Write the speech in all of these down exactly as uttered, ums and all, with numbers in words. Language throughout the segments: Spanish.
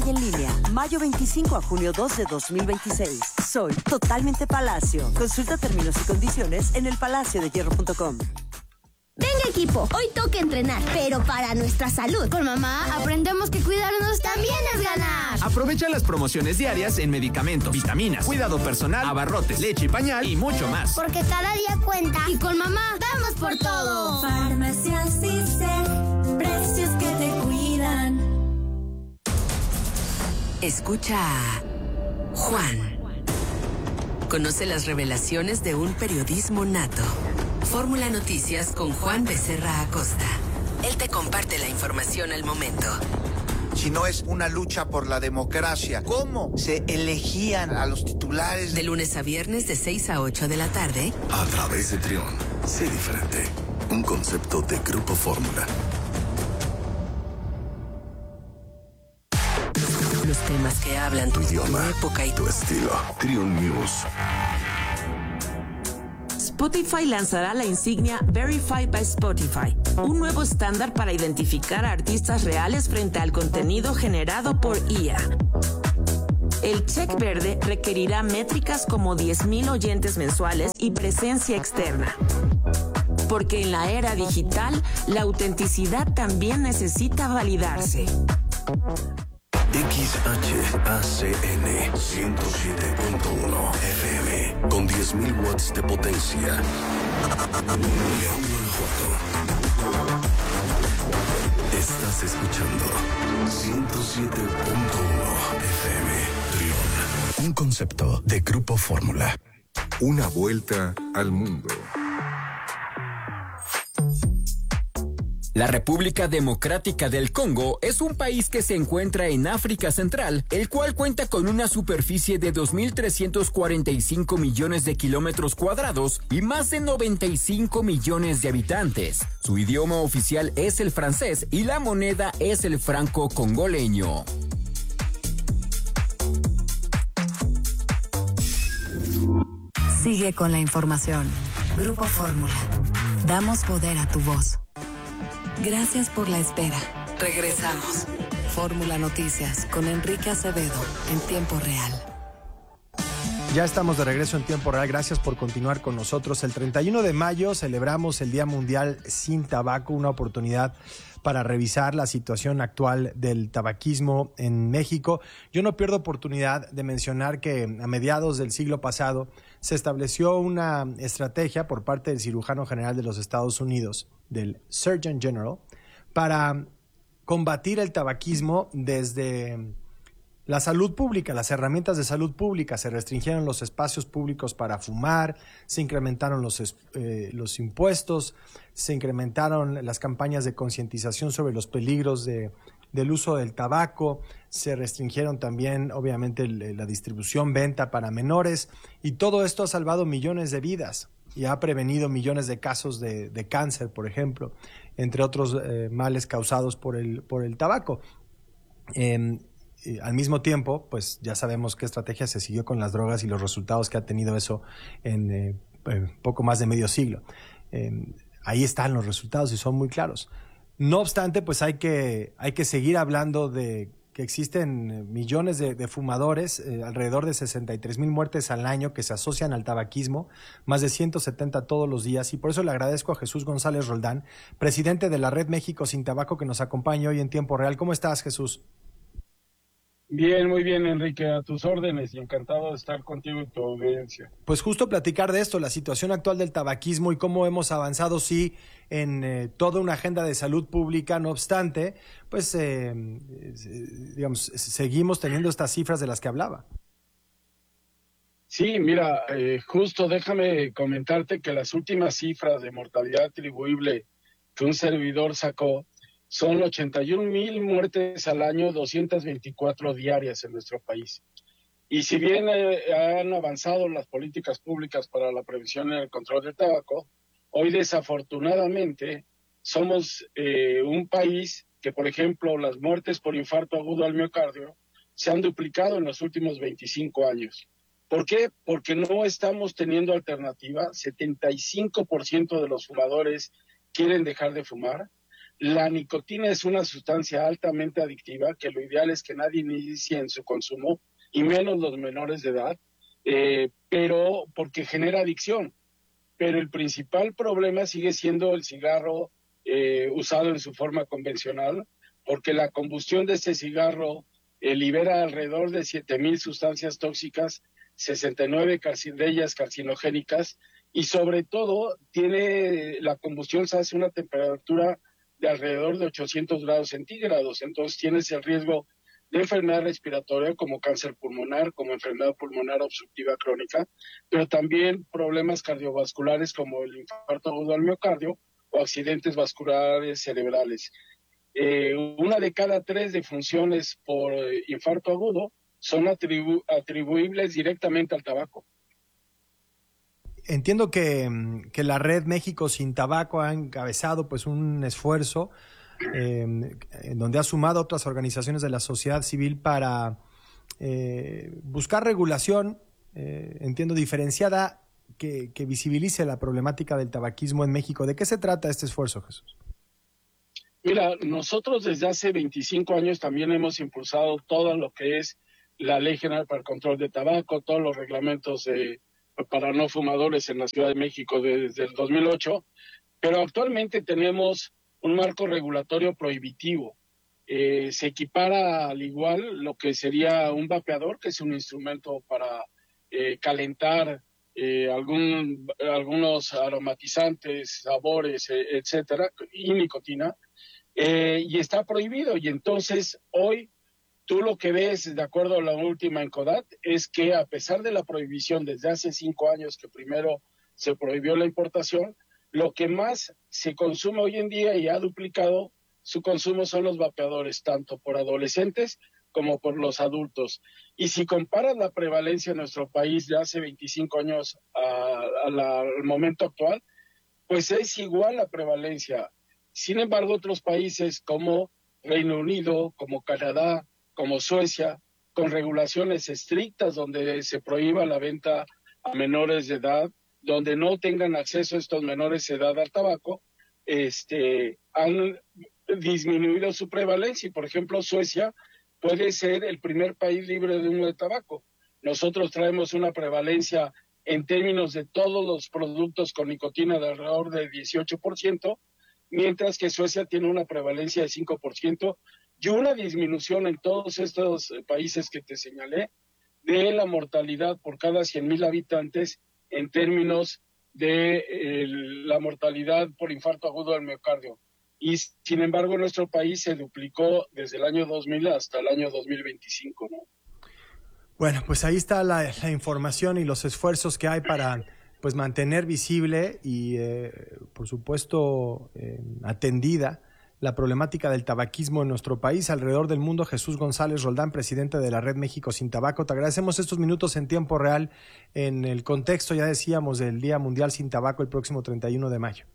y en línea. Mayo veinticinco a junio dos de dos mil veintiséis. Soy totalmente Palacio. Consulta términos y condiciones en el palacio de hierro punto com. Venga, equipo, hoy toca entrenar, pero para nuestra salud. Con mamá aprendemos que cuidarnos también es ganar. Aprovecha las promociones diarias en medicamentos, vitaminas, cuidado personal, abarrotes, leche y pañal y mucho más. Porque cada día cuenta y con mamá vamos por todo. Farmacias Dice, precios que te cuidan. Escucha a Juan. Conoce las revelaciones de un periodismo nato. Fórmula Noticias con Juan Becerra Acosta. Él te comparte la información al momento. Si no es una lucha por la democracia, ¿cómo se elegían a los titulares? De lunes a viernes de seis a ocho de la tarde. A través de Trión. Sé diferente. Un concepto de Grupo Fórmula. Los temas que hablan tu idioma, tu época y tu estilo. Trión News. Spotify lanzará la insignia Verified by Spotify, un nuevo estándar para identificar a artistas reales frente al contenido generado por I A. El check verde requerirá métricas como diez mil oyentes mensuales y presencia externa. Porque en la era digital, la autenticidad también necesita validarse. X H A C N ciento siete punto uno F M con diez mil watts de potencia. León, Guanajuato. Estás escuchando ciento siete punto uno F M Trión. Un concepto de Grupo Fórmula. Una vuelta al mundo. La República Democrática del Congo es un país que se encuentra en África Central, el cual cuenta con una superficie de dos mil trescientos cuarenta y cinco millones de kilómetros cuadrados y más de noventa y cinco millones de habitantes. Su idioma oficial es el francés y la moneda es el franco congoleño. Sigue con la información. Grupo Fórmula. Damos poder a tu voz. Gracias por la espera. Regresamos. Fórmula Noticias con Enrique Acevedo en tiempo real. Ya estamos de regreso en tiempo real. Gracias por continuar con nosotros. El treinta y uno de mayo celebramos el Día Mundial Sin Tabaco, una oportunidad para revisar la situación actual del tabaquismo en México. Yo no pierdo oportunidad de mencionar que a mediados del siglo pasado se estableció una estrategia por parte del cirujano general de los Estados Unidos, del Surgeon General, para combatir el tabaquismo desde la salud pública, las herramientas de salud pública. Se restringieron los espacios públicos para fumar, se incrementaron los, eh, los impuestos, se incrementaron las campañas de concientización sobre los peligros de, del uso del tabaco, se restringieron también, obviamente, la distribución, venta para menores, y todo esto ha salvado millones de vidas y ha prevenido millones de casos de, de cáncer, por ejemplo, entre otros eh, males causados por el, por el tabaco. Eh, Y al mismo tiempo, pues ya sabemos qué estrategia se siguió con las drogas y los resultados que ha tenido eso en eh, poco más de medio siglo. Eh, ahí están los resultados y son muy claros. No obstante, pues hay que, hay que seguir hablando de que existen millones de, de fumadores, eh, alrededor de sesenta y tres mil muertes al año que se asocian al tabaquismo, más de ciento setenta todos los días, y por eso le agradezco a Jesús González Roldán, presidente de la Red México Sin Tabaco, que nos acompaña hoy en tiempo real. ¿Cómo estás, Jesús? Bien, muy bien, Enrique, a tus órdenes y encantado de estar contigo y tu audiencia. Pues justo platicar de esto, la situación actual del tabaquismo y cómo hemos avanzado, sí, en eh, toda una agenda de salud pública. No obstante, pues, eh, digamos, seguimos teniendo estas cifras de las que hablaba. Sí, mira, eh, justo déjame comentarte que las últimas cifras de mortalidad atribuible que un servidor sacó son ochenta y un mil muertes al año, doscientas veinticuatro diarias en nuestro país. Y si bien eh, han avanzado las políticas públicas para la prevención y el control del tabaco, hoy desafortunadamente somos eh, un país que, por ejemplo, las muertes por infarto agudo al miocardio se han duplicado en los últimos veinticinco años. ¿Por qué? Porque no estamos teniendo alternativa. setenta y cinco por ciento de los fumadores quieren dejar de fumar. La nicotina es una sustancia altamente adictiva que lo ideal es que nadie inicie en su consumo, y menos los menores de edad, eh, pero porque genera adicción. Pero el principal problema sigue siendo el cigarro eh, usado en su forma convencional, porque la combustión de este cigarro eh, libera alrededor de siete mil sustancias tóxicas, sesenta y nueve de ellas carcinogénicas, y sobre todo tiene la combustión se hace a una temperatura de alrededor de ochocientos grados centígrados, entonces tienes el riesgo de enfermedad respiratoria como cáncer pulmonar, como enfermedad pulmonar obstructiva crónica, pero también problemas cardiovasculares como el infarto agudo al miocardio o accidentes vasculares cerebrales. Eh, una de cada tres defunciones por eh, infarto agudo son atribu- atribuibles directamente al tabaco. Entiendo que, que la Red México Sin Tabaco ha encabezado pues un esfuerzo eh, en donde ha sumado a otras organizaciones de la sociedad civil para eh, buscar regulación, eh, entiendo, diferenciada que, que visibilice la problemática del tabaquismo en México. ¿De qué se trata este esfuerzo, Jesús? Mira, nosotros desde hace veinticinco años también hemos impulsado todo lo que es la Ley General para el Control de Tabaco, todos los reglamentos de para no fumadores en la Ciudad de México desde el dos mil ocho, pero actualmente tenemos un marco regulatorio prohibitivo. Eh, se equipara al igual lo que sería un vapeador, que es un instrumento para eh, calentar eh, algún, algunos aromatizantes, sabores, eh, etcétera, y nicotina, eh, y está prohibido. Y entonces hoy tú lo que ves, de acuerdo a la última ENCODAT, es que a pesar de la prohibición desde hace cinco años que primero se prohibió la importación, lo que más se consume hoy en día y ha duplicado su consumo son los vapeadores, tanto por adolescentes como por los adultos. Y si comparas la prevalencia en nuestro país de hace veinticinco años a, a la, al momento actual, pues es igual la prevalencia. Sin embargo, otros países como Reino Unido, como Canadá, como Suecia, con regulaciones estrictas donde se prohíba la venta a menores de edad, donde no tengan acceso a estos menores de edad al tabaco, este, han disminuido su prevalencia. Y, por ejemplo, Suecia puede ser el primer país libre de humo de tabaco. Nosotros traemos una prevalencia en términos de todos los productos con nicotina de alrededor del dieciocho por ciento, mientras que Suecia tiene una prevalencia de cinco por ciento, y una disminución en todos estos países que te señalé de la mortalidad por cada cien mil habitantes en términos de eh, la mortalidad por infarto agudo del miocardio. Y sin embargo, en nuestro país se duplicó desde el año dos mil hasta el año dos mil veinticinco, ¿no? Bueno, pues ahí está la, la información y los esfuerzos que hay para pues mantener visible y, eh, por supuesto, eh, atendida la problemática del tabaquismo en nuestro país. Alrededor del mundo, Jesús González Roldán, presidente de la Red México Sin Tabaco. Te agradecemos estos minutos en tiempo real en el contexto, ya decíamos, del Día Mundial Sin Tabaco el próximo treinta y uno de mayo.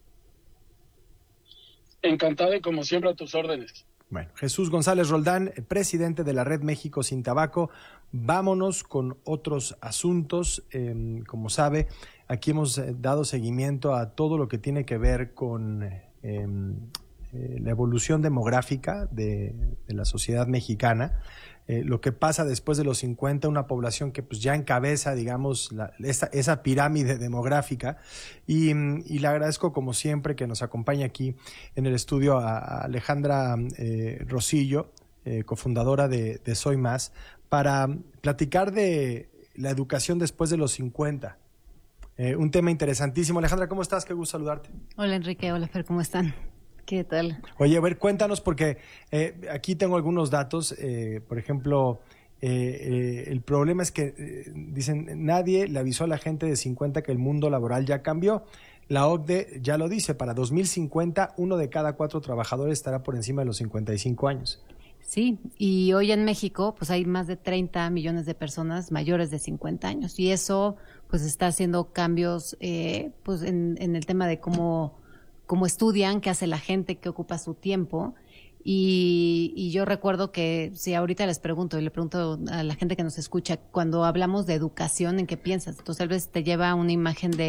Encantado y como siempre a tus órdenes. Bueno, Jesús González Roldán, presidente de la Red México Sin Tabaco. Vámonos con otros asuntos. Eh, como sabe, aquí hemos dado seguimiento a todo lo que tiene que ver con eh, eh, la evolución demográfica de, de la sociedad mexicana. Eh, lo que pasa después de los cincuenta, una población que pues ya encabeza, digamos, la, esa, esa pirámide demográfica. Y, y le agradezco, como siempre, que nos acompañe aquí en el estudio a, a Alejandra eh, Rosillo, eh, cofundadora de, de Soy Más, para platicar de la educación después de los cincuenta. Eh, un tema interesantísimo. Alejandra, ¿cómo estás? Qué gusto saludarte. Hola, Enrique. Hola, Fer. ¿Cómo están? ¿Qué tal? Oye, a ver, cuéntanos, porque eh, aquí tengo algunos datos. Eh, por ejemplo, eh, eh, el problema es que, eh, dicen, nadie le avisó a la gente de cincuenta que el mundo laboral ya cambió. La O C D E ya lo dice, para dos mil cincuenta, uno de cada cuatro trabajadores estará por encima de los cincuenta y cinco años. Sí, y hoy en México pues hay más de treinta millones de personas mayores de cincuenta años, y eso pues está haciendo cambios eh, pues en, en el tema de cómo... cómo estudian, qué hace la gente, qué ocupa su tiempo. Y, y yo recuerdo que, si ahorita les pregunto, y le pregunto a la gente que nos escucha, cuando hablamos de educación, ¿en qué piensas? Entonces, tal vez te lleva a una imagen de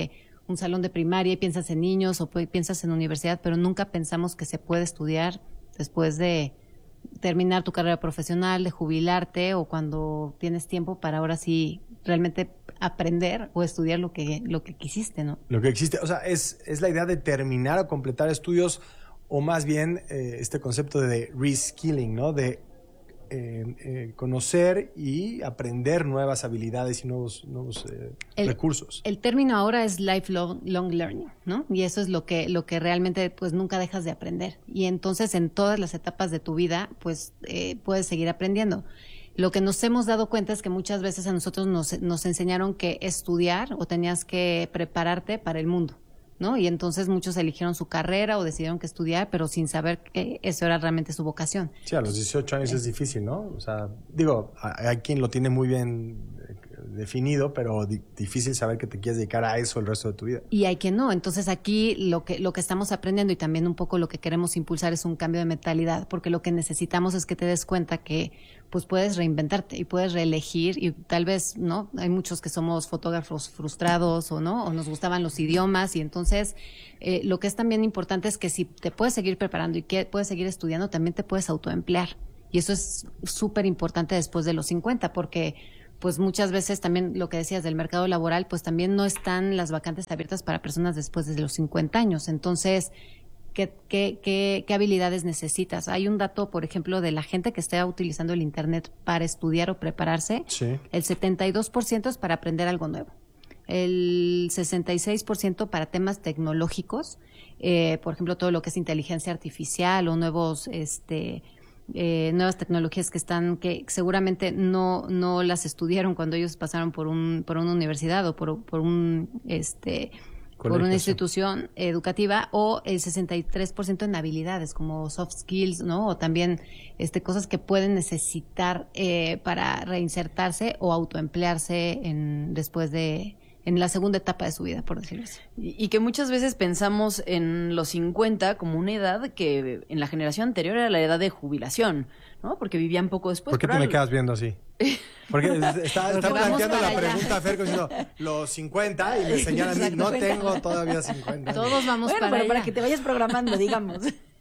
un salón de primaria y piensas en niños o piensas en universidad, pero nunca pensamos que se puede estudiar después de terminar tu carrera profesional, de jubilarte o cuando tienes tiempo para ahora sí realmente aprender o estudiar lo que, lo que quisiste, ¿no? Lo que existe, o sea, es, es la idea de terminar o completar estudios o más bien eh, este concepto de reskilling, ¿no? De eh, eh, conocer y aprender nuevas habilidades y nuevos, nuevos eh, el, recursos. El término ahora es lifelong long learning, ¿no? Y eso es lo que, lo que realmente pues nunca dejas de aprender. Y entonces en todas las etapas de tu vida pues eh, puedes seguir aprendiendo. Lo que nos hemos dado cuenta es que muchas veces a nosotros nos, nos enseñaron que estudiar o tenías que prepararte para el mundo, ¿no? Y entonces muchos eligieron su carrera o decidieron que estudiar, pero sin saber que eso era realmente su vocación. Sí, a los dieciocho años es difícil, ¿no? O sea, digo, hay quien lo tiene muy bien definido, pero di- difícil saber que te quieres dedicar a eso el resto de tu vida. Y hay quien no. Entonces aquí lo que, lo que estamos aprendiendo y también un poco lo que queremos impulsar es un cambio de mentalidad, porque lo que necesitamos es que te des cuenta que pues puedes reinventarte y puedes reelegir y tal vez, ¿no? Hay muchos que somos fotógrafos frustrados o no, o nos gustaban los idiomas y entonces eh, lo que es también importante es que si te puedes seguir preparando y que puedes seguir estudiando, también te puedes autoemplear. Y eso es súper importante después de los cincuenta, porque pues muchas veces también lo que decías del mercado laboral, pues también no están las vacantes abiertas para personas después de los cincuenta años. Entonces, ¿qué, qué, qué, qué habilidades necesitas? Hay un dato, por ejemplo, de la gente que está utilizando el Internet para estudiar o prepararse. Sí. El setenta y dos por ciento es para aprender algo nuevo. El sesenta y seis por ciento para temas tecnológicos, eh, por ejemplo, todo lo que es inteligencia artificial o nuevos... este Eh, nuevas tecnologías que están, que seguramente no, no las estudiaron cuando ellos pasaron por un, por una universidad o por, por un, este, por una institución educativa, o el sesenta y tres por ciento en habilidades como soft skills, ¿no? O también, este, cosas que pueden necesitar, eh, para reinsertarse o autoemplearse en, después de, en la segunda etapa de su vida, por decirlo así. Y, y que muchas veces pensamos en los cincuenta como una edad que en la generación anterior era la edad de jubilación, ¿no? Porque vivían poco después. ¿Por qué te me quedas viendo así? Porque está, está Porque planteando la allá. pregunta a Fer diciendo los cincuenta y me señalan a mí, no tengo todavía cincuenta. Todos vamos bueno, para pero allá. para que te vayas programando, digamos.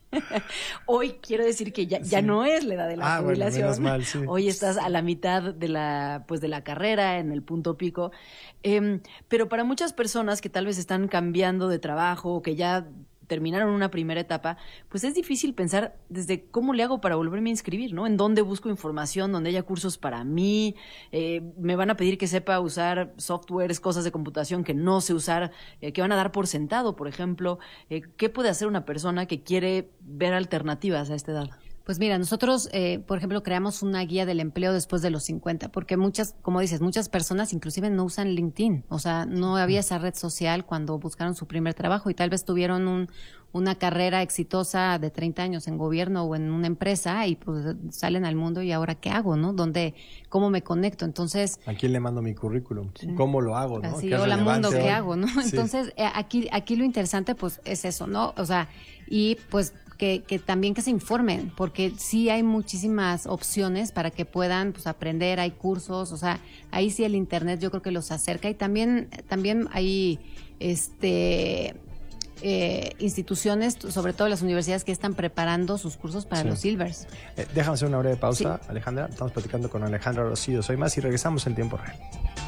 Hoy quiero decir que ya, ya Sí. no es la edad de la Ah, bueno, jubilación. menos mal, sí. Hoy estás a la mitad de la, pues de la carrera, en el punto pico. Eh, pero para muchas personas que tal vez están cambiando de trabajo o que ya terminaron una primera etapa, pues es difícil pensar desde cómo le hago para volverme a inscribir, ¿no? En dónde busco información, dónde haya cursos para mí, eh, me van a pedir que sepa usar softwares, cosas de computación que no sé usar, eh, que van a dar por sentado, por ejemplo. Eh, ¿Qué puede hacer una persona que quiere ver alternativas a esta edad? Pues mira, nosotros, eh, por ejemplo, creamos una guía del empleo después de los cincuenta, porque muchas, como dices, muchas personas inclusive no usan LinkedIn, o sea, no había esa red social cuando buscaron su primer trabajo y tal vez tuvieron un, una carrera exitosa de treinta años en gobierno o en una empresa y pues salen al mundo y ahora ¿qué hago, no? ¿Dónde, cómo me conecto? Entonces... ¿A quién le mando mi currículum? ¿Cómo lo hago, no? Así, ¿Qué es hola mundo, relevante ¿qué hoy? hago, no? Sí. Entonces, eh, aquí, aquí lo interesante pues es eso, ¿no? O sea, y pues que, que también que se informen, porque sí hay muchísimas opciones para que puedan pues aprender, hay cursos, o sea, ahí sí el internet yo creo que los acerca y también, también hay este eh, instituciones, sobre todo las universidades que están preparando sus cursos para Sí. los Silvers. Eh, déjame hacer una breve pausa, Alejandra. Estamos platicando con Alejandra Rocío. Soy más y regresamos en tiempo real.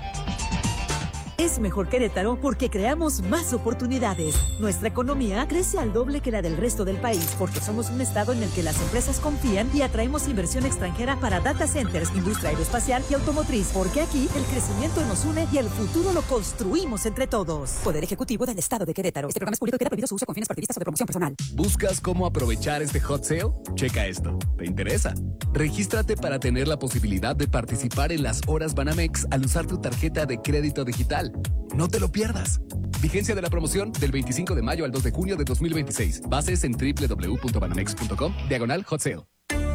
Es mejor Querétaro porque creamos más oportunidades. Nuestra economía crece al doble que la del resto del país porque somos un estado en el que las empresas confían y atraemos inversión extranjera para data centers, industria aeroespacial y automotriz. Porque aquí el crecimiento nos une y el futuro lo construimos entre todos. Poder Ejecutivo del Estado de Querétaro. Este programa es público y queda prohibido su uso con fines partidistas o de promoción personal. ¿Buscas cómo aprovechar este hot sale? Checa esto. ¿Te interesa? Regístrate para tener la posibilidad de participar en las horas Banamex al usar tu tarjeta de crédito digital. No te lo pierdas. Vigencia de la promoción del veinticinco de mayo al dos de junio de dos mil veintiséis. Bases en doble u doble u doble u punto banamex punto com, diagonal hot sale.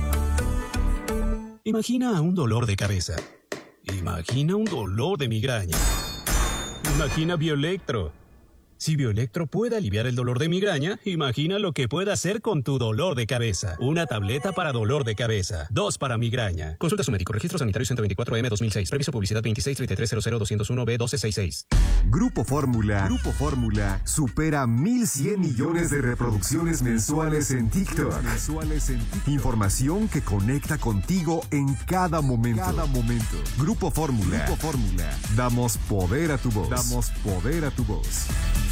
Imagina un dolor de cabeza. Imagina un dolor de migraña. Imagina Bioelectro. Si Bioelectro puede aliviar el dolor de migraña, imagina lo que puede hacer con tu dolor de cabeza. Una tableta para dolor de cabeza, dos para migraña. Consulta a su médico. Registro Sanitario ciento veinticuatro M dos mil seis. Previso publicidad veintiséis treinta y tres cero cero doscientos uno B doce sesenta y seis. Grupo Fórmula. Grupo Fórmula supera mil cien millones de reproducciones mensuales en TikTok. Mensuales en TikTok. Información que conecta contigo en cada momento. Cada momento. Grupo Fórmula. Grupo Fórmula. Damos poder a tu voz. Damos poder a tu voz.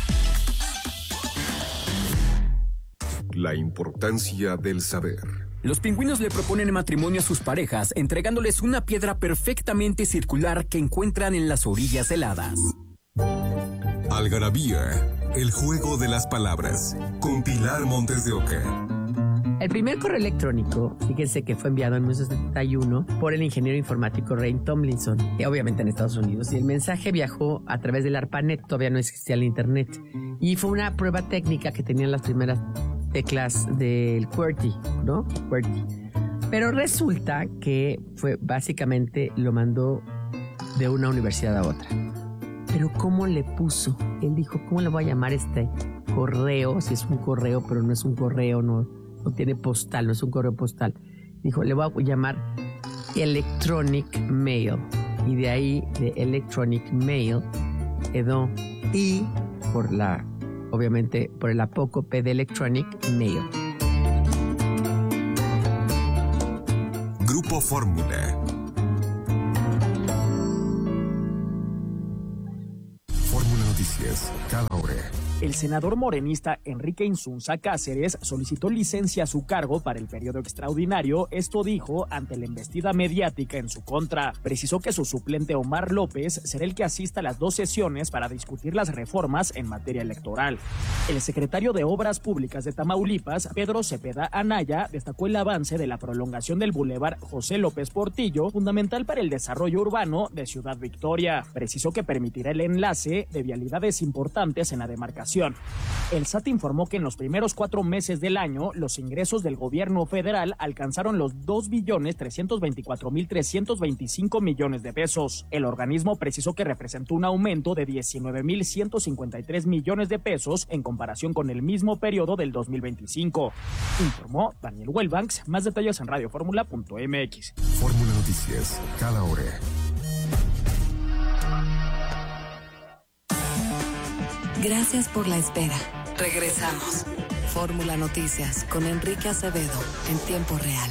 La importancia del saber. Los pingüinos le proponen matrimonio a sus parejas, entregándoles una piedra perfectamente circular que encuentran en las orillas heladas. Algarabía, el juego de las palabras, con Pilar Montes de Oca. El primer correo electrónico, fíjense que fue enviado en mil novecientos setenta y uno por el ingeniero informático Ray Tomlinson, obviamente en Estados Unidos, y el mensaje viajó a través del ARPANET, todavía no existía el internet, y fue una prueba técnica que tenían las primeras teclas del QWERTY, ¿no? QWERTY. Pero resulta que fue básicamente lo mandó de una universidad a otra. Pero ¿cómo le puso? Él dijo, ¿cómo le voy a llamar este correo? Si es un correo, pero no es un correo, no, no tiene postal, no es un correo postal. Dijo, le voy a llamar Electronic Mail. Y de ahí, de Electronic Mail, quedó I por la... obviamente por el apócope de Electronic Mail. Grupo Fórmula. Fórmula Noticias, cada hora. El senador morenista Enrique Insunza Cáceres solicitó licencia a su cargo para el periodo extraordinario. Esto dijo ante la embestida mediática en su contra. Precisó que su suplente Omar López será el que asista a las dos sesiones para discutir las reformas en materia electoral. El secretario de Obras Públicas de Tamaulipas, Pedro Cepeda Anaya, destacó el avance de la prolongación del bulevar José López Portillo, fundamental para el desarrollo urbano de Ciudad Victoria. Precisó que permitirá el enlace de vialidades importantes en la demarcación. El S A T informó que en los primeros cuatro meses del año, los ingresos del gobierno federal alcanzaron los dos billones trescientos veinticuatro mil trescientos veinticinco millones de pesos. El organismo precisó que representó un aumento de diecinueve mil ciento cincuenta y tres millones de pesos en comparación con el mismo periodo del dos mil veinticinco. Informó Daniel Wellbanks. Más detalles en radioformula punto m x. Fórmula Noticias, cada hora. Gracias por la espera. Regresamos. Fórmula Noticias con Enrique Acevedo en tiempo real.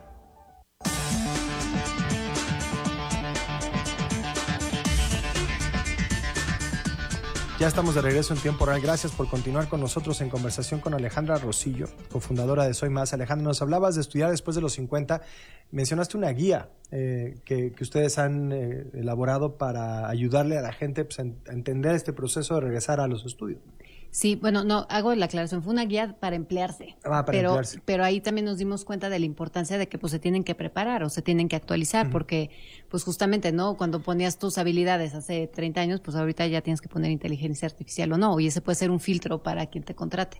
Ya estamos de regreso en tiempo real. Gracias por continuar con nosotros en conversación con Alejandra Rosillo, cofundadora de Soy Más. Alejandra, nos hablabas de estudiar después de los cincuenta. Mencionaste una guía eh, que, que ustedes han eh, elaborado para ayudarle a la gente pues, a entender este proceso de regresar a los estudios. Sí, bueno, no, hago la aclaración. Fue una guía para emplearse. Ah, para pero, emplearse. Pero ahí también nos dimos cuenta de la importancia de que pues se tienen que preparar o se tienen que actualizar, uh-huh. porque pues justamente, ¿no? Cuando ponías tus habilidades hace treinta años, pues ahorita ya tienes que poner inteligencia artificial o no, y ese puede ser un filtro para quien te contrate.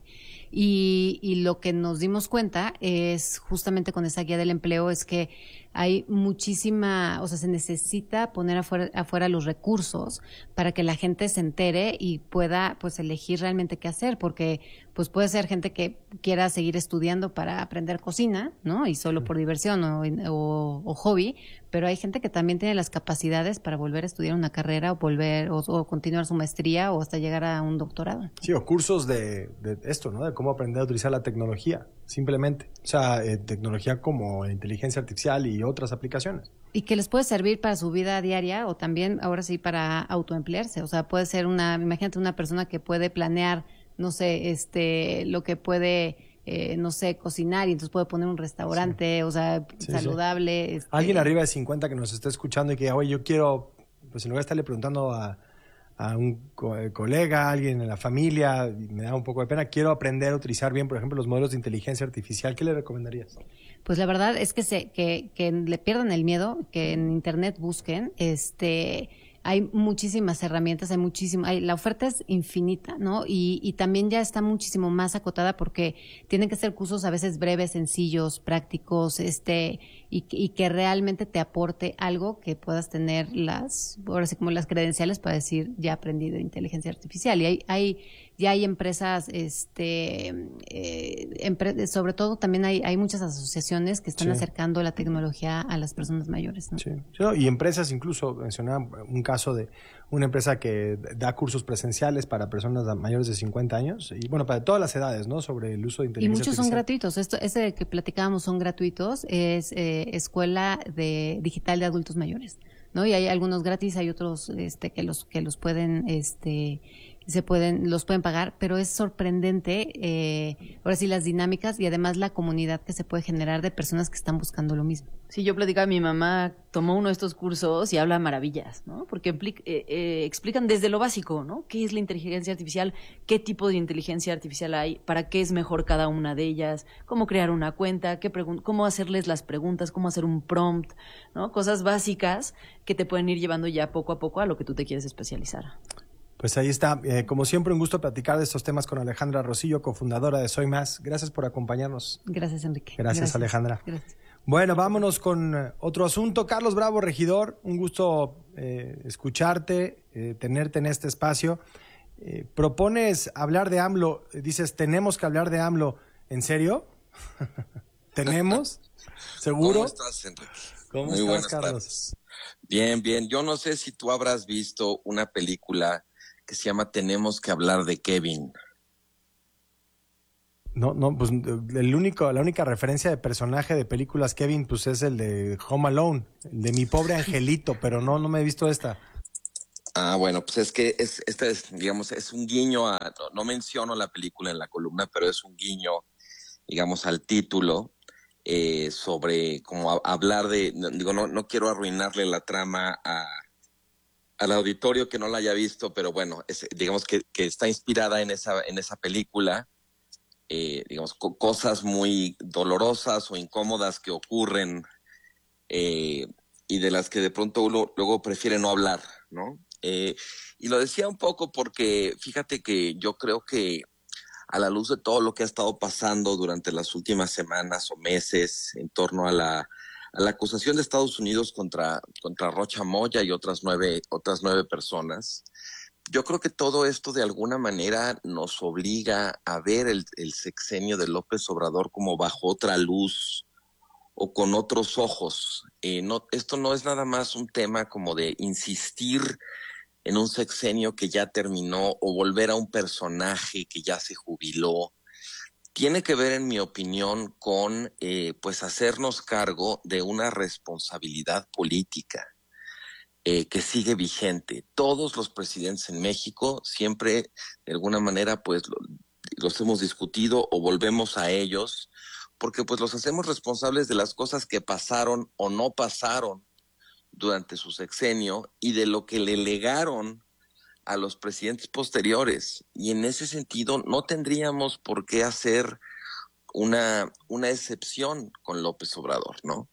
Y, y lo que nos dimos cuenta es justamente con esa guía del empleo es que hay muchísima, o sea, se necesita poner afuera, afuera los recursos para que la gente se entere y pueda pues elegir realmente qué hacer, porque pues puede ser gente que quiera seguir estudiando para aprender cocina, ¿no? Y solo por diversión o, o, o hobby, pero hay gente que también tiene las capacidades para volver a estudiar una carrera o volver o, o continuar su maestría o hasta llegar a un doctorado. Sí, o cursos de, de esto, ¿no? De cómo aprender a utilizar la tecnología, simplemente. O sea, eh, tecnología como inteligencia artificial y otras aplicaciones. Y que les puede servir para su vida diaria o también, ahora sí, para autoemplearse. O sea, puede ser una, imagínate una persona que puede planear, no sé, este, lo que puede, eh, no sé, cocinar y entonces puede poner un restaurante, sí. o sea, sí, saludable. Sí. Este... Alguien arriba de cincuenta que nos esté escuchando y que, oye, yo quiero, pues en lugar de estarle preguntando a, a un co- colega, a alguien en la familia, y me da un poco de pena, quiero aprender a utilizar bien, por ejemplo, los modelos de inteligencia artificial, ¿qué le recomendarías? Pues la verdad es que se, que, que le pierdan el miedo, que en internet busquen, este... hay muchísimas herramientas, hay muchísimo, hay, la oferta es infinita, ¿no? Y, y también ya está muchísimo más acotada porque tienen que ser cursos a veces breves, sencillos, prácticos, este, y, y que realmente te aporte algo que puedas tener las, ahora sí como las credenciales para decir, ya aprendí de inteligencia artificial. Y hay, hay ya hay empresas, este, eh, empre- sobre todo también hay, hay muchas asociaciones que están Sí. acercando la tecnología a las personas mayores, ¿no? Sí. Sí, ¿no? Y empresas, incluso mencionaba un caso de una empresa que da cursos presenciales para personas mayores de cincuenta años y bueno, para todas las edades, ¿no? Sobre el uso de Y inteligencia muchos son artificial. gratuitos. Esto, ese que platicábamos son gratuitos. Es eh, Escuela de Digital de Adultos Mayores, ¿no? Y hay algunos gratis, hay otros este, que los que los pueden, este, se pueden, los pueden pagar, pero es sorprendente, eh, ahora sí las dinámicas y además la comunidad que se puede generar de personas que están buscando lo mismo. Sí, yo platicaba, mi mamá tomó uno de estos cursos y habla maravillas, ¿no? Porque impli- eh, eh, explican desde lo básico, ¿no? ¿Qué es la inteligencia artificial? ¿Qué tipo de inteligencia artificial hay? ¿Para qué es mejor cada una de ellas? ¿Cómo crear una cuenta? ¿Qué pregun- ¿Cómo hacerles las preguntas? ¿Cómo hacer un prompt? ¿No? Cosas básicas que te pueden ir llevando ya poco a poco a lo que tú te quieres especializar. Pues ahí está. Eh, como siempre, un gusto platicar de estos temas con Alejandra Rosillo, cofundadora de Soy Más. Gracias por acompañarnos. Gracias, Enrique. Gracias, Gracias. Alejandra. Gracias. Bueno, vámonos con eh, otro asunto. Carlos Bravo, regidor, un gusto eh, escucharte, eh, tenerte en este espacio. Eh, propones hablar de AMLO, dices, tenemos que hablar de AMLO. ¿En serio? ¿Tenemos? ¿Seguro? ¿Cómo estás, Enrique? ¿Cómo Muy estás, buenas Carlos? tardes. Bien, bien. Yo no sé si tú habrás visto una película que se llama Tenemos que hablar de Kevin. No, no, pues el único, la única referencia de personaje de películas Kevin, pues es el de Home Alone, el de Mi Pobre Angelito, pero no, no me he visto esta. Ah, bueno, pues es que es, esta es, digamos, es un guiño a, no, no menciono la película en la columna, pero es un guiño, digamos, al título, eh, sobre como a, hablar de, no, digo, no, no quiero arruinarle la trama a, al auditorio que no la haya visto, pero bueno, es, digamos que, que está inspirada en esa, en esa película. Eh, digamos, co- cosas muy dolorosas o incómodas que ocurren eh, y de las que de pronto uno luego prefiere no hablar, ¿no? Eh, y lo decía un poco porque fíjate que yo creo que a la luz de todo lo que ha estado pasando durante las últimas semanas o meses en torno a la, a la acusación de Estados Unidos contra, contra Rocha Moya y otras nueve, otras nueve personas, yo creo que todo esto de alguna manera nos obliga a ver el, el sexenio de López Obrador como bajo otra luz o con otros ojos. Eh, no, esto no es nada más un tema como de insistir en un sexenio que ya terminó o volver a un personaje que ya se jubiló. Tiene que ver, en mi opinión, con eh, pues hacernos cargo de una responsabilidad política. Eh, que sigue vigente. Todos los presidentes en México siempre, de alguna manera, pues lo, los hemos discutido o volvemos a ellos, porque pues los hacemos responsables de las cosas que pasaron o no pasaron durante su sexenio y de lo que le legaron a los presidentes posteriores. Y en ese sentido no tendríamos por qué hacer una, una excepción con López Obrador, ¿no?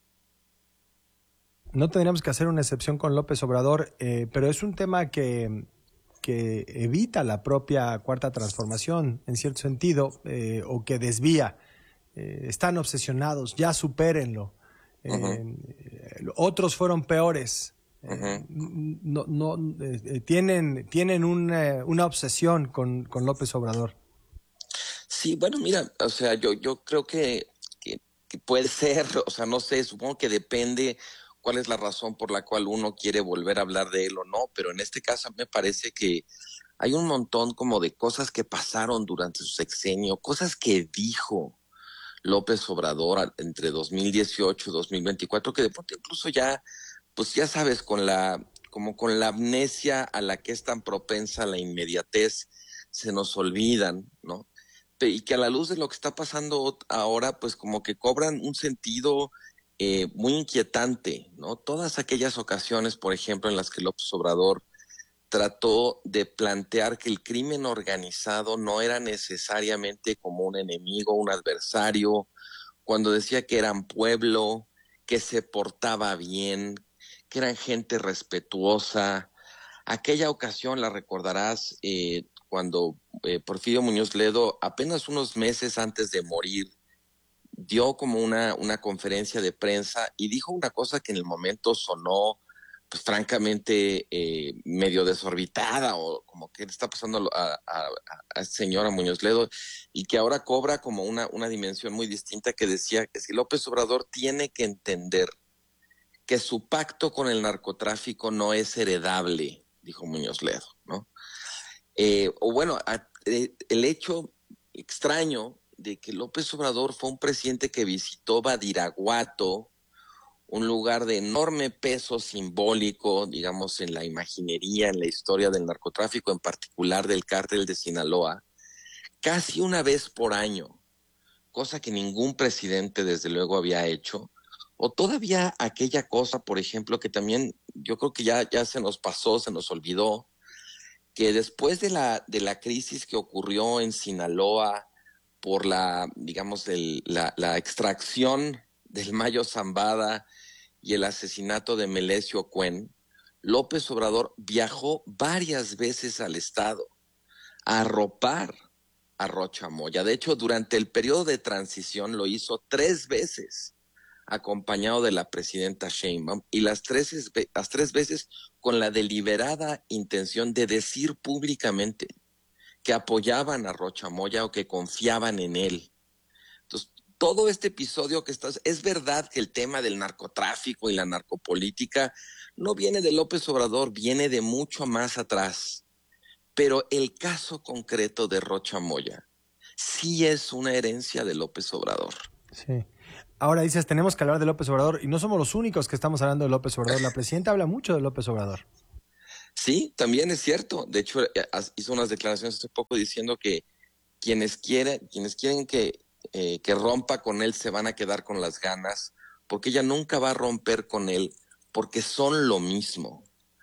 No tendríamos que hacer una excepción con López Obrador, eh, pero es un tema que, que evita la propia Cuarta Transformación, en cierto sentido, eh, o que desvía. Eh, están obsesionados, ya supérenlo. Eh, uh-huh. Otros fueron peores. Uh-huh. No, no, eh, tienen tienen una, una obsesión con, con López Obrador. Sí, bueno, mira, o sea, yo, yo creo que, que, que puede ser, o sea, no sé, supongo que depende cuál es la razón por la cual uno quiere volver a hablar de él o no, pero en este caso me parece que hay un montón como de cosas que pasaron durante su sexenio, cosas que dijo López Obrador entre dos mil dieciocho y dos mil veinticuatro, que de pronto incluso ya, pues ya sabes, con la, como con la amnesia a la que es tan propensa la inmediatez, se nos olvidan, ¿no? Y que a la luz de lo que está pasando ahora, pues como que cobran un sentido Eh, muy inquietante, ¿no? Todas aquellas ocasiones, por ejemplo, en las que López Obrador trató de plantear que el crimen organizado no era necesariamente como un enemigo, un adversario, cuando decía que eran pueblo, que se portaba bien, que eran gente respetuosa. Aquella ocasión la recordarás eh, cuando eh, Porfirio Muñoz Ledo, apenas unos meses antes de morir, dio como una, una conferencia de prensa y dijo una cosa que en el momento sonó pues francamente eh, medio desorbitada, o como que le está pasando a, a, a este señor, a Muñoz Ledo, y que ahora cobra como una, una dimensión muy distinta, que decía que si López Obrador tiene que entender que su pacto con el narcotráfico no es heredable, dijo Muñoz Ledo, ¿no? Eh, o bueno, a, eh, el hecho extraño de que López Obrador fue un presidente que visitó Badiraguato, un lugar de enorme peso simbólico, digamos, en la imaginería, en la historia del narcotráfico, en particular del cártel de Sinaloa, casi una vez por año, cosa que ningún presidente desde luego había hecho, o todavía aquella cosa, por ejemplo, que también yo creo que ya, ya se nos pasó, se nos olvidó, que después de la, de la crisis que ocurrió en Sinaloa por la, digamos, el, la, la extracción del Mayo Zambada y el asesinato de Melesio Cuen, López Obrador viajó varias veces al estado a arropar a Rocha Moya. De hecho, durante el periodo de transición lo hizo tres veces, acompañado de la presidenta Sheinbaum, y las tres, las tres veces con la deliberada intención de decir públicamente que apoyaban a Rocha Moya o que confiaban en él. Entonces, todo este episodio que estás, es verdad que el tema del narcotráfico y la narcopolítica no viene de López Obrador, viene de mucho más atrás. Pero el caso concreto de Rocha Moya sí es una herencia de López Obrador. Sí. Ahora dices, tenemos que hablar de López Obrador, y no somos los únicos que estamos hablando de López Obrador. La presidenta habla mucho de López Obrador. Sí, también es cierto. De hecho, hizo unas declaraciones hace poco diciendo que quienes quieren, quienes quieren que, eh, que rompa con él se van a quedar con las ganas, porque ella nunca va a romper con él, porque son lo mismo.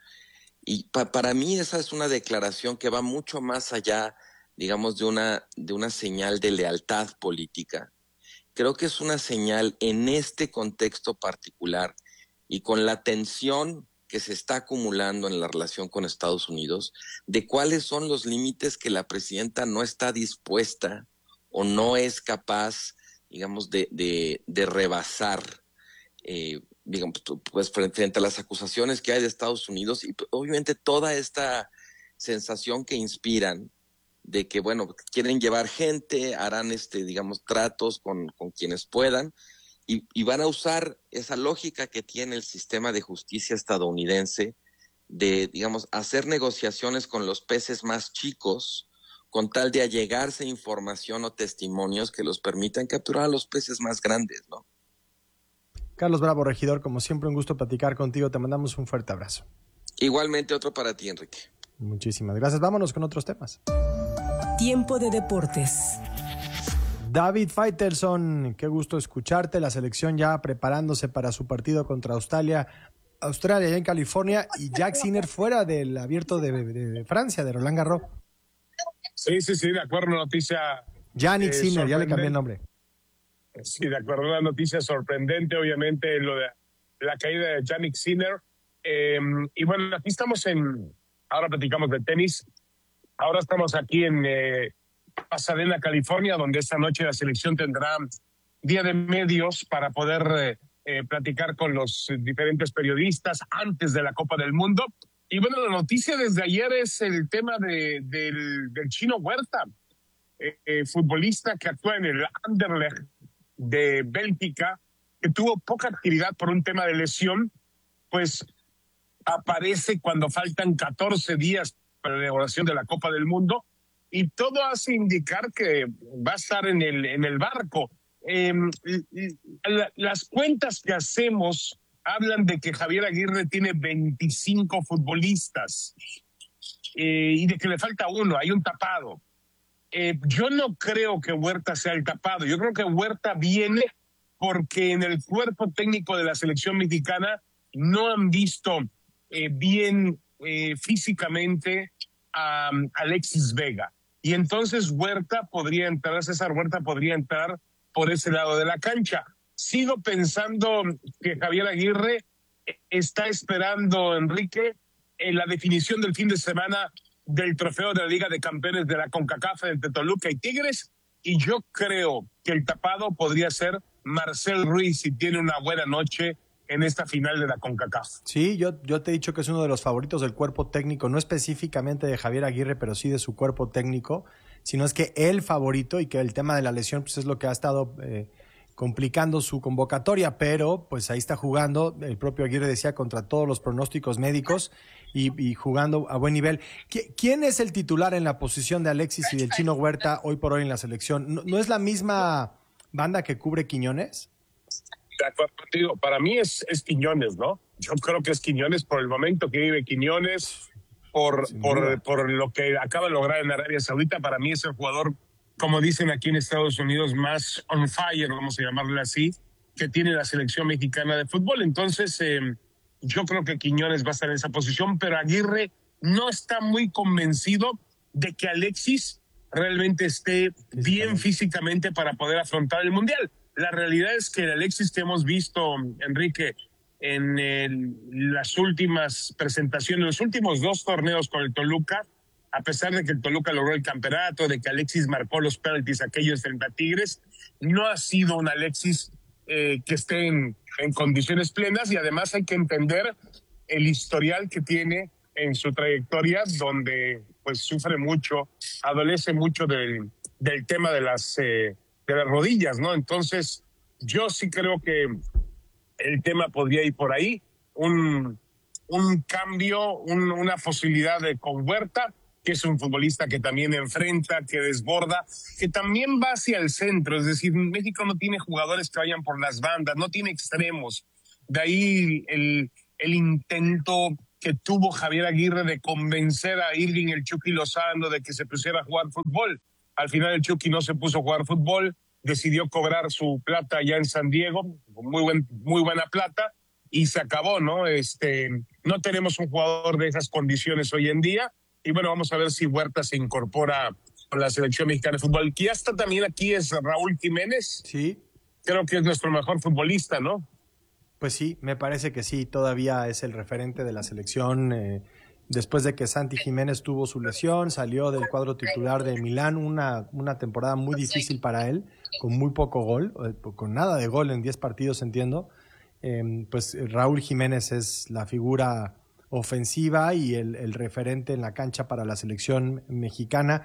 Y pa- para mí esa es una declaración que va mucho más allá, digamos, de una, de una señal de lealtad política. Creo que es una señal en este contexto particular y con la tensión que se está acumulando en la relación con Estados Unidos, de cuáles son los límites que la presidenta no está dispuesta o no es capaz, digamos, de, de, de rebasar, eh, digamos, pues frente a las acusaciones que hay de Estados Unidos y obviamente toda esta sensación que inspiran de que, bueno, quieren llevar gente, harán, este, digamos, tratos con, con quienes puedan, y, y van a usar esa lógica que tiene el sistema de justicia estadounidense de, digamos, hacer negociaciones con los peces más chicos con tal de allegarse información o testimonios que los permitan capturar a los peces más grandes, ¿no? Carlos Bravo, regidor, como siempre un gusto platicar contigo. Te mandamos un fuerte abrazo. Igualmente otro para ti, Enrique. Muchísimas gracias. Vámonos con otros temas. Tiempo de deportes. David Faitelson, qué gusto escucharte. La selección ya preparándose para su partido contra Australia, Australia ya en California, y Jack Sinner fuera del Abierto de, de, de Francia, de Roland Garros. Sí, sí, sí, de acuerdo, noticia. Yannick eh, Sinner, ya le cambié el nombre. Sí, de acuerdo, una noticia sorprendente, obviamente, lo de la caída de Yannick Sinner. Eh, y bueno, aquí estamos en, ahora platicamos de tenis, ahora estamos aquí en eh, Pasadena, California, donde esta noche la selección tendrá día de medios para poder eh, eh, platicar con los diferentes periodistas antes de la Copa del Mundo. Y bueno, la noticia desde ayer es el tema de, del, del Chino Huerta, eh, eh, futbolista que actúa en el Anderlecht de Bélgica, que tuvo poca actividad por un tema de lesión, pues aparece cuando faltan catorce días para la inauguración de la Copa del Mundo, y todo hace indicar que va a estar en el, en el barco. Eh, la, las cuentas que hacemos hablan de que Javier Aguirre tiene veinticinco futbolistas eh, y de que le falta uno, hay un tapado. Eh, yo no creo que Huerta sea el tapado, yo creo que Huerta viene porque en el cuerpo técnico de la selección mexicana no han visto eh, bien eh, físicamente a um, Alexis Vega. Y entonces Huerta podría entrar, César Huerta podría entrar por ese lado de la cancha. Sigo pensando que Javier Aguirre está esperando, Enrique, en la definición del fin de semana del trofeo de la Liga de Campeones de la CONCACAF entre Toluca y Tigres, y yo creo que el tapado podría ser Marcel Ruiz si tiene una buena noche en esta final de la CONCACAF. Sí, yo, yo te he dicho que es uno de los favoritos del cuerpo técnico, no específicamente de Javier Aguirre, pero sí de su cuerpo técnico, sino es que el favorito y que el tema de la lesión pues es lo que ha estado eh, complicando su convocatoria, pero pues ahí está jugando, el propio Aguirre decía, contra todos los pronósticos médicos y, y jugando a buen nivel. ¿Quién es el titular en la posición de Alexis y del Chino Huerta hoy por hoy en la selección? ¿No, no es la misma banda que cubre Quiñones? De acuerdo contigo, para mí es, es Quiñones, ¿no? Yo creo que es Quiñones por el momento que vive Quiñones, por, por, por lo que acaba de lograr en Arabia Saudita. Para mí es el jugador, como dicen aquí en Estados Unidos, más on fire, vamos a llamarle así, que tiene la selección mexicana de fútbol. Entonces, eh, yo creo que Quiñones va a estar en esa posición, pero Aguirre no está muy convencido de que Alexis realmente esté bien físicamente para poder afrontar el Mundial. La realidad es que el Alexis que hemos visto, Enrique, en el, las últimas presentaciones, los últimos dos torneos con el Toluca, a pesar de que el Toluca logró el campeonato, de que Alexis marcó los penaltis aquellos frente a Tigres, no ha sido un Alexis eh, que esté en, en condiciones plenas, y además hay que entender el historial que tiene en su trayectoria, donde pues sufre mucho, adolece mucho del, del tema de las... Eh, de las rodillas, ¿no? Entonces, yo sí creo que el tema podría ir por ahí, un, un cambio, un, una posibilidad de con Huerta, que es un futbolista que también enfrenta, que desborda, que también va hacia el centro, es decir, México no tiene jugadores que vayan por las bandas, no tiene extremos, de ahí el, el intento que tuvo Javier Aguirre de convencer a Irving el Chucky Lozano de que se pusiera a jugar fútbol. Al final el Chucky no se puso a jugar fútbol, decidió cobrar su plata allá en San Diego, muy buen, muy buena plata, y se acabó, ¿no? Este, no tenemos un jugador de esas condiciones hoy en día, y bueno, vamos a ver si Huerta se incorpora a la selección mexicana de fútbol. Que ya está también aquí es Raúl Jiménez. Sí. Creo que es nuestro mejor futbolista, ¿no? Pues sí, me parece que sí, todavía es el referente de la selección. Eh, después de que Santi Jiménez tuvo su lesión, salió del cuadro titular de Milán, una, una temporada muy difícil para él, con muy poco gol, con nada de gol en diez partidos, entiendo. Eh, pues Raúl Jiménez es la figura ofensiva y el, el referente en la cancha para la selección mexicana,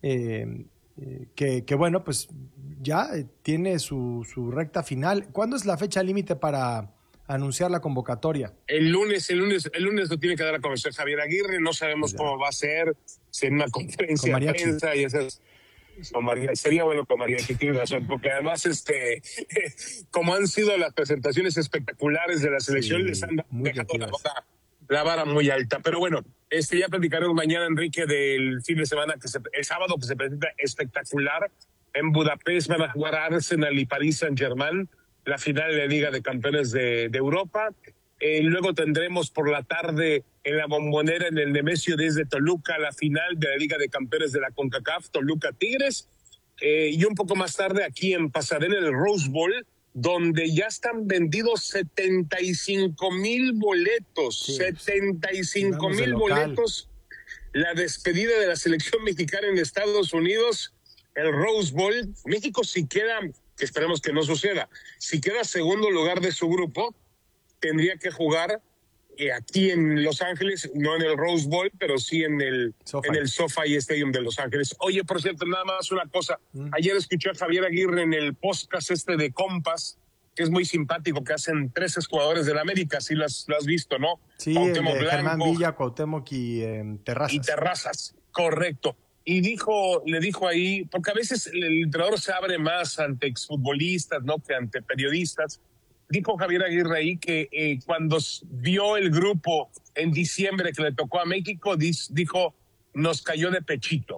eh, eh, que, que bueno, pues ya tiene su, su recta final. ¿Cuándo es la fecha límite para anunciar la convocatoria? El lunes, el lunes, el lunes lo tiene que dar a conocer Javier Aguirre, no sabemos cómo va a ser, si en una conferencia de prensa y esas. Con María, sería bueno con María, que tiene razón, porque además, este, como han sido las presentaciones espectaculares de la selección, sí, les han dejado la, boca, la vara muy alta. Pero bueno, este ya platicaremos mañana, Enrique, del fin de semana, que se, el sábado que se presenta espectacular. En Budapest van a jugar Arsenal y Paris Saint-Germain, la final de la Liga de Campeones de, de Europa. Eh, luego tendremos por la tarde en la Bombonera, en el Nemesio desde Toluca, la final de la Liga de Campeones de la CONCACAF, Toluca Tigres. Eh, y un poco más tarde aquí en Pasadena, en el Rose Bowl, donde ya están vendidos setenta y cinco mil boletos. Sí. setenta y cinco mil boletos. La despedida de la selección mexicana en Estados Unidos, el Rose Bowl. México, si queda, que esperemos que no suceda, si queda segundo lugar de su grupo, tendría que jugar eh, aquí en Los Ángeles, no en el Rose Bowl, pero sí en el, en el SoFi Stadium de Los Ángeles. Oye, por cierto, nada más una cosa. Mm. Ayer escuché a Javier Aguirre en el podcast este de Compas, que es muy simpático, que hacen tres jugadores del América, sí lo has, lo has visto, ¿no? Sí, Cuauhtémoc Blanco, Germán Villa, Cuauhtémoc y eh, Terrazas. Y Terrazas, correcto. Y dijo, le dijo ahí, porque a veces el entrenador se abre más ante exfutbolistas, ¿no?, que ante periodistas. Dijo Javier Aguirre ahí que eh, cuando vio el grupo en diciembre que le tocó a México, dijo, nos cayó de pechito.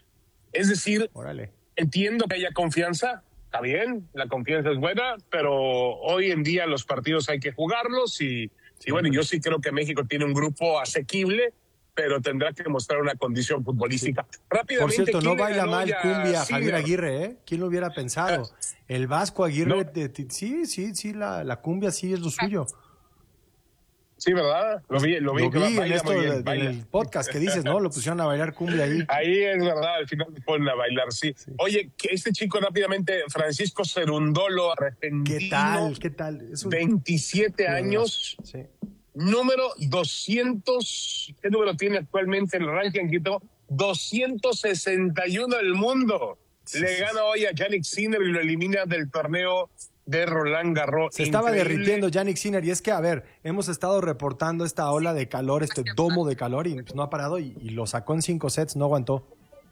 Es decir, Órale. Entiendo que haya confianza, está bien, la confianza es buena, pero hoy en día los partidos hay que jugarlos y, sí, y bueno, yo sí creo que México tiene un grupo asequible, pero tendrá que mostrar una condición futbolística. Sí. Rápidamente, por cierto, no baila mal cumbia sí, Javier Aguirre, ¿eh? ¿Quién lo hubiera pensado? El Vasco Aguirre, no. de, de, sí, sí, sí, la, la cumbia sí es lo suyo. Sí, ¿verdad? Lo vi, lo vi. Lo que vi en baila esto muy bien, del baila. del podcast que dices, ¿no? Lo pusieron a bailar cumbia ahí. Ahí es verdad, al final me ponen a bailar, sí. sí. Oye, que este chico rápidamente, Francisco Cerundolo, argentino. ¿Qué tal? ¿Qué tal? Es un... veintisiete años. Sí. Número doscientos. ¿Qué número tiene actualmente en el ranking, Quito? doscientos sesenta y uno del mundo. Sí, Le sí, gana sí. hoy a Jannik Sinner y lo elimina del torneo de Roland Garros. Se estaba Increíble. derritiendo Jannik Sinner, y es que, a ver, hemos estado reportando esta ola de calor, este domo de calor, y pues, no ha parado, y, y lo sacó en cinco sets, no aguantó.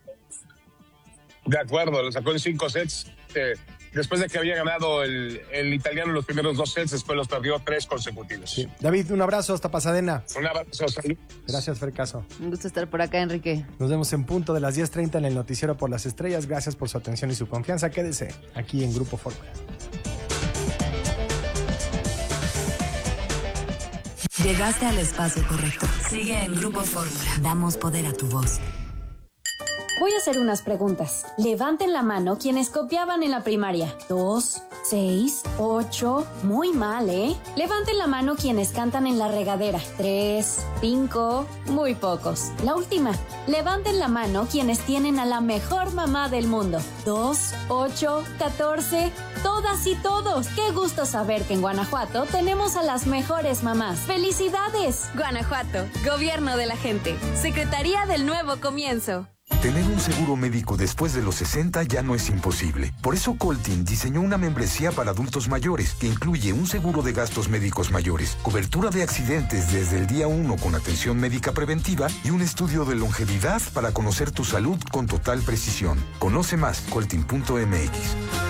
De acuerdo, lo sacó en cinco sets, eh, después de que había ganado el, el italiano los primeros dos sets, después los perdió tres consecutivos. Sí. David, un abrazo hasta Pasadena. Un abrazo, salud. Gracias, Fercaso. Un gusto estar por acá, Enrique. Nos vemos en punto de las diez treinta en el Noticiero por las Estrellas. Gracias por su atención y su confianza. Quédese aquí en Grupo Fórmula. Llegaste al espacio correcto. Sigue en Grupo Fórmula. Damos poder a tu voz. Voy a hacer unas preguntas. Levanten la mano quienes copiaban en la primaria. Dos, seis, ocho. Muy mal, ¿eh? Levanten la mano quienes cantan en la regadera. Tres, cinco. Muy pocos. La última. Levanten la mano quienes tienen a la mejor mamá del mundo. Dos, ocho, catorce. Todas y todos. Qué gusto saber que en Guanajuato tenemos a las mejores mamás. ¡Felicidades! Guanajuato, Gobierno de la Gente. Secretaría del Nuevo Comienzo. Tener un seguro médico después de los sesenta ya no es imposible. Por eso Coltin diseñó una membresía para adultos mayores que incluye un seguro de gastos médicos mayores, cobertura de accidentes desde el día uno con atención médica preventiva y un estudio de longevidad para conocer tu salud con total precisión. Conoce más, coltin punto m x.